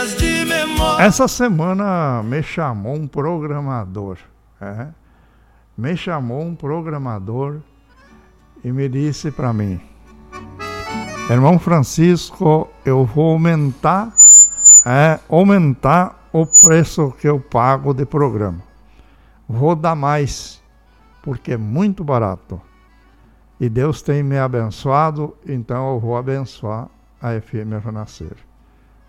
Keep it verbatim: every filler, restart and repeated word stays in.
dias de memória. Essa semana me chamou um programador, é? me chamou um programador e me disse para mim: irmão Francisco, eu vou aumentar, é, aumentar o preço que eu pago de programa. Vou dar mais, porque é muito barato. E Deus tem me abençoado, então eu vou abençoar a F M Renascer.